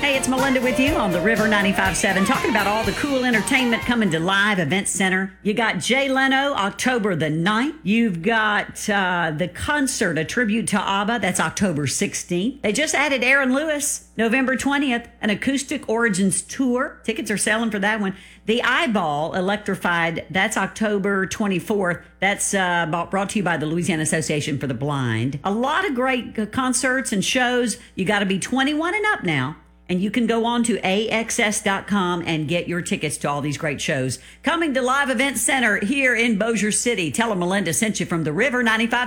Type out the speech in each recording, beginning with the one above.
Hey, it's Melinda with you on the River 95.7, talking about all the cool entertainment coming to Live Event Center. You got Jay Leno, October the 9th. You've got the concert, a tribute to ABBA. That's October 16th. They just added Aaron Lewis, November 20th, an acoustic origins tour. Tickets are selling for that one. The Eyeball Electrified, that's October 24th. That's brought to you by the Louisiana Association for the Blind. A lot of great concerts and shows. You got to be 21 and up now. And you can go on to AXS.com and get your tickets to all these great shows. Coming to Live Event Center here in Bossier City. Tell them Melinda sent you from the River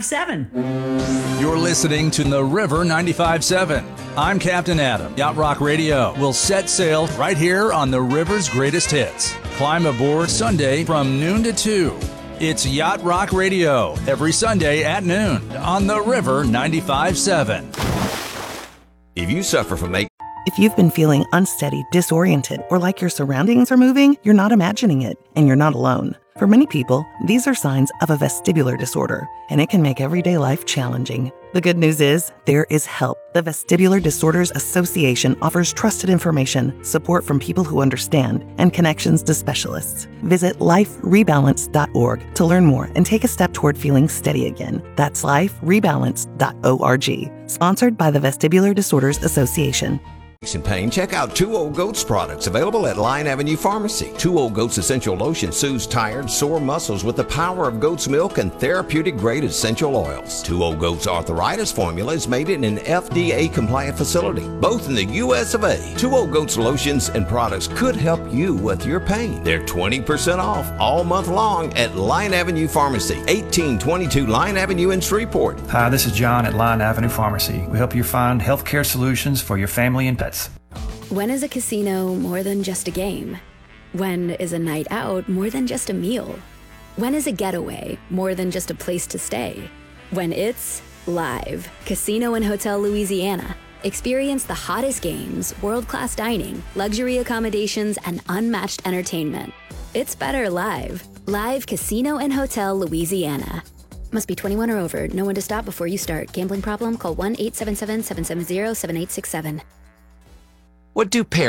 95.7. You're listening to the River 95.7. I'm Captain Adam. Yacht Rock Radio will set sail right here on the river's greatest hits. Climb aboard Sunday from noon to 2. It's Yacht Rock Radio every Sunday at noon on the River 95.7. If you suffer from If you've been feeling unsteady, disoriented, or like your surroundings are moving, you're not imagining it, and you're not alone. For many people, these are signs of a vestibular disorder, and it can make everyday life challenging. The good news is, there is help. The Vestibular Disorders Association offers trusted information, support from people who understand, and connections to specialists. Visit liferebalance.org to learn more and take a step toward feeling steady again. That's liferebalance.org. Sponsored by the Vestibular Disorders Association. pain, check out Two Old Goats products available at Line Avenue Pharmacy. Two Old Goats Essential Lotion soothes tired, sore muscles with the power of goat's milk and therapeutic-grade essential oils. Two Old Goats Arthritis Formula is made in an FDA-compliant facility, both in the U.S. of A. Two Old Goats lotions and products could help you with your pain. They're 20% off all month long at Line Avenue Pharmacy, 1822 Line Avenue in Shreveport. Hi, this is John at Line Avenue Pharmacy. We help you find healthcare solutions for your family and pets. When is a casino more than just a game? When is a night out more than just a meal? When is a getaway more than just a place to stay? When it's Live, Casino and Hotel Louisiana. Experience the hottest games, world-class dining, luxury accommodations, and unmatched entertainment. It's better live. Live, Casino and Hotel Louisiana. Must be 21 or over. Know when to stop before you start. Gambling problem? Call 1-877-770-7867. What do parents